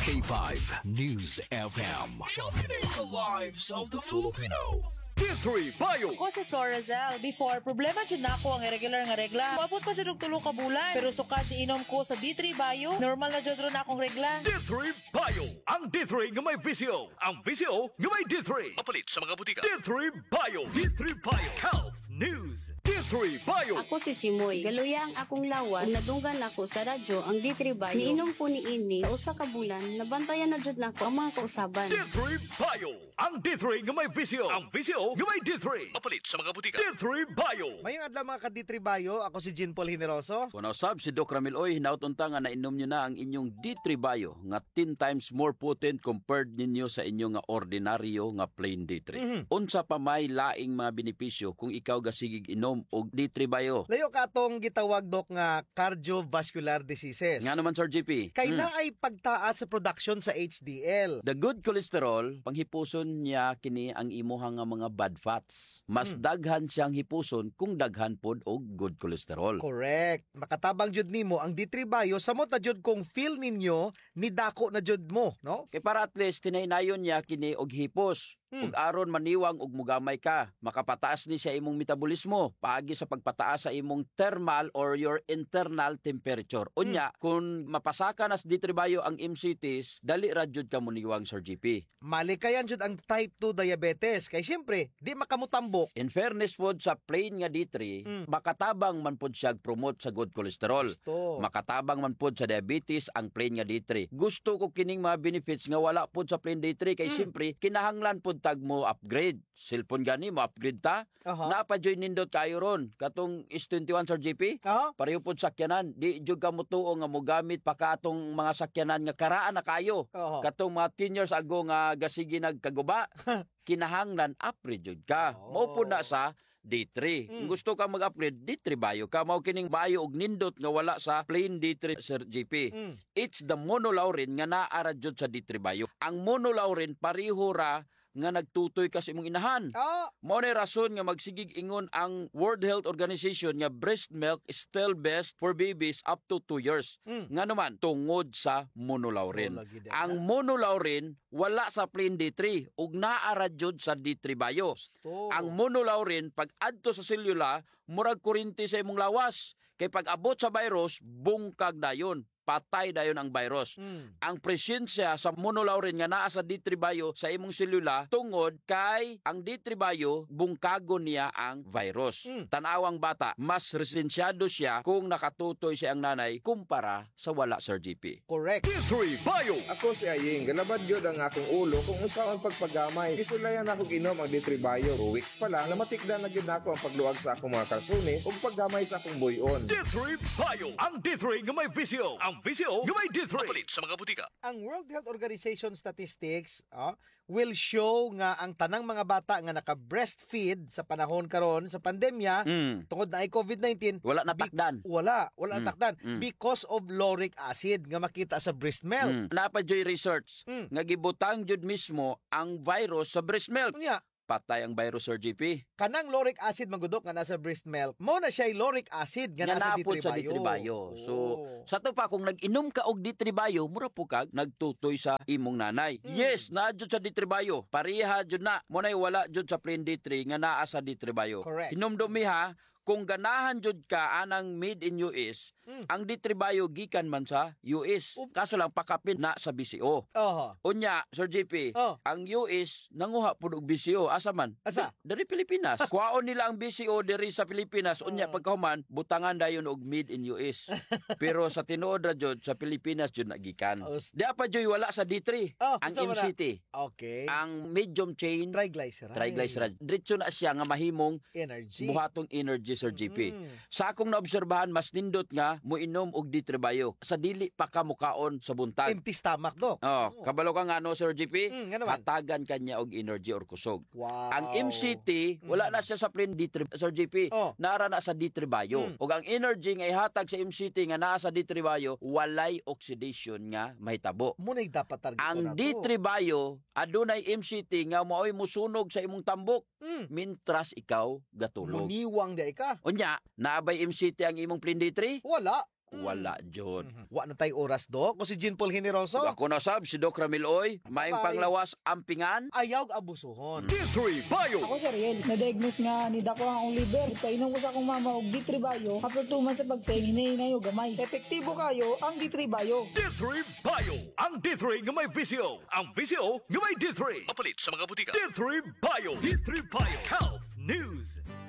K5 News FM. Championing the lives of the Filipino. D3 Bio. Ako si Florazel. Before, problema dyan na ako ang irregular nga regla. Maabot pa dyan og 3 ka bulan. Pero sukat iinom ko sa D3 Bio, normal na dyan na akong regla. D3 Bio. Ang D3 nga may visio. Ang visio nga may D3. Mapalit sa mga butika. D3 Bio. D3 Bio. Health News. D3 Bio. Ako si Chimoy. Galuya ang akong lawas. Nadunggan ako sa radyo ang D3 Bio. Niinom po ni ini sa usa ka bulan. Nabantayan na dyan ako ang mga kausaban. D3 Bio. Ang D3 nga may visio. Ang visio nga may D3. Mapalit sa mga butika. D3 Bio. Mayong adlaw mga ka-D3 Bio, ako si Jean Paul Generoso. Kung nausab si Doc Ramil Oy, hinautunta nga nainom nyo na ang inyong D3 Bio nga 10 times more potent compared ninyo sa inyong nga ordinaryo nga plain D3. Unsa pa may laing mga benepisyo kung ikaw gasigig inom og D3 Bio? Layo ka atong gitawag Doc nga cardiovascular diseases. Nga naman Sir GP. Kay na ay pagtaas sa production sa HDL. The good cholesterol, panghipuson niya kini ang imuhang nga mga bad fats. Mas daghan siyang hipuson kung daghan pod og good cholesterol. Correct. Makatabang jud nimo ang D3 Bio samot na jud kung feel ninyo ni dako na jud mo, no? Kay para at least tinaynayon niya kini og hipos. Ug aron maniwang og mugamay ka, makapataas ni siya imong metabolismo paagi sa pagpataas sa imong thermal or your internal temperature. Unya, kung mapasaka nas D3 Bio ang MCTs, dali ra jud ka muniwang Sir GP. Malikayan jud ang type 2 diabetes kay syempre di makamutambok. In fairness pod sa plain nga D3, makatabang man pod siya promote sa good cholesterol. Gusto. Makatabang man pod sa diabetes ang plain nga D3. Gusto ko kining mga benefits nga wala pod sa plain D3 kay syempre kinahanglan pod tag mo upgrade. Cellphone gani mo upgrade ta. Napa-join nindot kayo ron. Katong S21 Sir GP. Pareho pod sakyanan. Di jud ka mutuo nga mo gamit pa ka atong mga sakyanan nga karaan na kayo. Katong mga 10 years ago nga gasigi nagkaguba. Kinahanglan upgrade jud ka. Mao po na sa D3. Kung gusto ka mag-upgrade, D3 Bio ka. Mao kining Bio og nindot nga wala sa plain D3 Sir GP. It's the monolaurin nga naara jud sa D3 Bio. Ang monolaurin pareho ra nga nagtutoy ka sa imong inahan. Mao ni rason nga magsigig ingon ang World Health Organization nga breast milk is still best for babies up to 2 years. Nga naman tungod sa monolaurin. Ang monolaurin wala sa plain D3 ug naara jud sa D3 Bio. Ang monolaurin pag adto sa selula murag kuryente sa imong lawas kay pag abot sa virus bungkag dayon. Patay dayon ang virus. Ang presensya sa monolaurin nga naa sa D3 Bio sa imong selula tungod kay ang D3 Bio bungkago niya ang virus. Tanawang bata, mas resensyado siya kung nakatutoy siya ang nanay kumpara sa wala Sir GP. Correct. D3 Bio. Ako si Aying, galabad yun ang akong ulo kung usaon pagpagamay. Isulayan ako ginom ang D3 Bio. 2 weeks pa lang, namatikdan na gid ako ang pagluwag sa akong mga kalsunis ug paggamay sa akong buyon. D3 Bio. Ang D3 nga may visio. Ang visio nga may D3. Mapalit sa mga butika. Ang World Health Organization statistics will show nga ang tanang mga bata nga naka-breastfeed sa panahon karon sa pandemya tungod na ay COVID-19 Wala natakdan. Wala natakdan because of lauric acid nga makita sa breast milk. Napajoy research nga gibutang jud mismo ang virus sa breast milk. Unya, Patay ang virus Sir GP. kanang lauric acid magudok nga nasa breast milk, mo na siya lauric acid nga nasa napod D3 sa Bio. D3 Bio. So, sa to pa, kung nag-inom ka og D3 Bio, mura po kag nagtutoy sa imong nanay. Yes, naadjud sa D3 Bio. Pareha jud na. Munay wala jud sa plain D3 nga naa sa D3 Bio. Correct. Hinumdumi ha, kung ganahan jud ka anang made in US, ang D3 Bio gikan man sa US. Kaso lang pakapin na sa BCO. Unya, Sir JP, ang US nanguha pud og BCO asa man? Asa? Dari Pilipinas. Kuhaon nila ang BCO diri sa Pilipinas. Unya pagkahuman butangan dayon og made in US. Pero sa tinuod ra jud sa Pilipinas jud nagikan. Di pa joy wala sa D3 ang MCT. Okay. Ang medium chain Triglyceride. Diretso na siya nga mahimong Energy. buhatong energy Sir GP. Sa akong naobserbahan mas nindot nga moinom og D3 Bio. Sa dili pa ka mukaon sa buntag. Empty stomach, Dok. Kabalo ka nga no Sir GP, nga naman. hatagan kanya og energy or kusog. Wow. Ang MCT wala na siya sa plain D3 Sir GP. Nara na sa D3 Bio. Ug ang energy nga ihatag sa MCT nga naa sa D3 Bio walay oxidation nga mahitabo. Munay dapat target Ang D3 Bio adunay MCT nga maoy musunog sa imong tambok. Mintras ikaw gatulog. Muniwang di ka. Unya, naabay MCT ang imong plain D3? Wala. wala jud. Wa na tay oras, Dok. Ko si Jean Paul Generoso. Ako na sab si Doc Ramiloy, maing Bye. panglawas ampingan. Ayaw abusuhon. D3 Bio. Ako si Riel, na-diagnose nga ni dako ang liver. Painom ko sa akong mama og D3 Bio. After 2 months sa pagtingin, hinahinay o gamay. Epektibo kayo ang D3 Bio. D3 Bio. Ang D3 nga may visyo. Ang visyo nga may D3. Mapalit sa mga butika. D3 Bio. D3 Bio. Health News.